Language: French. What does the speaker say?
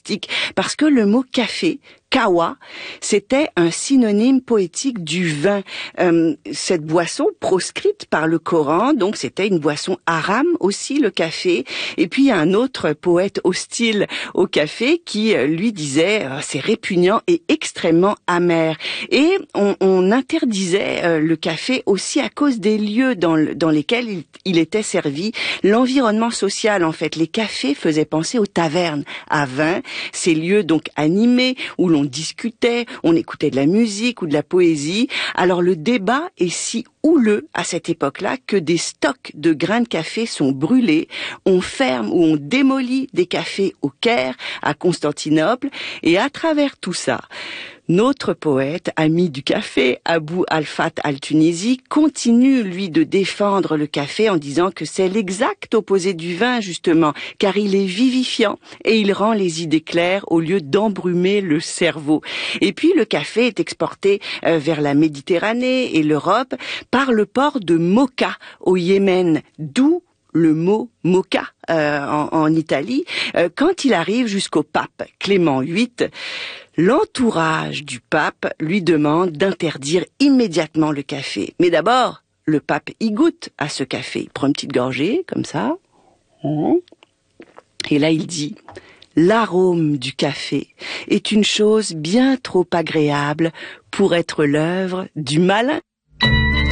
mystique, parce que le mot café, kawa, c'était un synonyme poétique du vin. Cette boisson proscrite par le Coran, donc c'était une boisson haram aussi, le café. Et puis il y a un autre poète hostile au café qui lui disait c'est répugnant et extrêmement amer. Et on interdisait le café aussi à cause des lieux dans lesquels il était servi. L'environnement social, en fait, les cafés faisaient penser aux tavernes à vin, ces lieux donc animés où l'on discutait, on écoutait de la musique ou de la poésie. Alors le débat est si houleux à cette époque-là que des stocks de grains de café sont brûlés, on ferme ou on démolit des cafés au Caire, à Constantinople, et à travers tout ça, notre poète, ami du café, Abou Alfat al-Tunisi, continue, lui, de défendre le café en disant que c'est l'exact opposé du vin, justement, car il est vivifiant et il rend les idées claires au lieu d'embrumer le cerveau. Et puis, le café est exporté vers la Méditerranée et l'Europe par le port de Mocha, au Yémen, d'où le mot mocha en Italie. Quand il arrive jusqu'au pape Clément VIII, l'entourage du pape lui demande d'interdire immédiatement le café. Mais d'abord, le pape y goûte à ce café. Il prend une petite gorgée, comme ça. Et là, il dit: l'arôme du café est une chose bien trop agréable pour être l'œuvre du malin.